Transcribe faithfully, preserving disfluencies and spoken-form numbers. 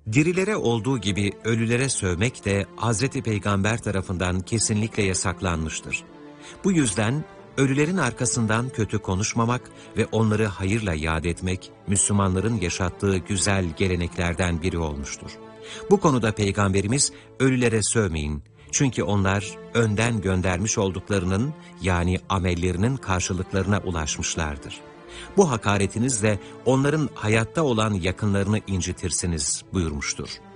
Dirilere olduğu gibi ölülere sövmek de Hazreti Peygamber tarafından kesinlikle yasaklanmıştır. Bu yüzden ölülerin arkasından kötü konuşmamak ve onları hayırla yad etmek, Müslümanların yaşattığı güzel geleneklerden biri olmuştur. Bu konuda Peygamberimiz ölülere sövmeyin, çünkü onlar önden göndermiş olduklarının yani amellerinin karşılıklarına ulaşmışlardır. Bu hakaretinizle onların hayatta olan yakınlarını incitirsiniz buyurmuştur.